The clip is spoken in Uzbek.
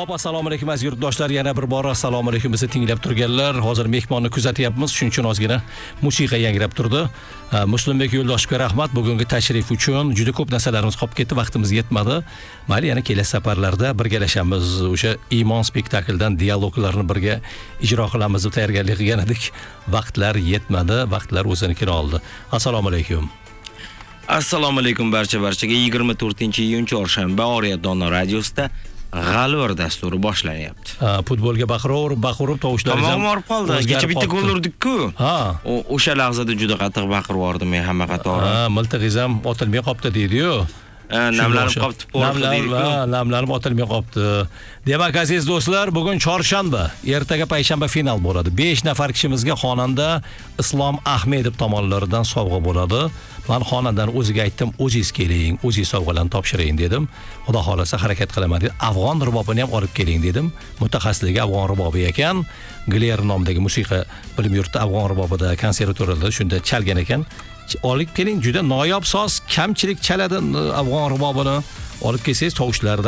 Xo'p, assalomu alaykum aziz yurtdoshlar, yana bir bora assalomu alaykum bizni tinglab turganlar. Hozir mehmonni kuzatyapmiz, shuning uchun ozgina musiqa yangrab turdi. Muslimbek Yo'ldoshevga rahmat bugungi tashrif uchun. Juda ko'p narsalarimiz qolib ketdi, vaqtimiz yetmadi. Mayli, yana kelasi safarlarda birgalashamiz. O'sha iymon spektaklidan dialoglarni birga ijro qilamiz deb tayyorgarlik qilgan edik. Vaqtlar yetmadi, vaqtlar o'zinikini oldi. Assalomu alaykum. Assalomu alaykum barchaga 24-iyun chorshanba Oriyat Dona radiosida G'alvir dasturi boshlanyapti. Futbolga baqirib tovushlaringiz ham borib qoldi. Kecha bitta gol urdik-ku. Ha. O'sha lahzada juda qattiq baqirib yordim men hamma qatori. Miltig'iz ham otilmay qolibdi deydi-yu. Namlanib qolibdi, namlanib otilmay qolibdi. Demak, aziz do'stlar, bugun chorshanba, ertaga payshanba final bo'ladi. 5 nafar kishimizga xonanda Islom Ahmedov tomonlaridan sovg'a bo'ladi. Men xonandaning o'ziga aytdim, o'zingiz keling, o'zingiz sovg'alarni topshiring dedim. Xudo xolasa harakat qilaman dedi. Afg'on rubobini ham olib keling dedim. Mutaxassisligi afg'on rubobi ekan. Gler nomidagi musiqa bilim yurti afg'on rubobida konservatoriyada shunda chalgan ekan. Olib keling, juda noyob so'z, kamchilik chaladi afg'on rubobini. Olib kelsangiz tovushlarda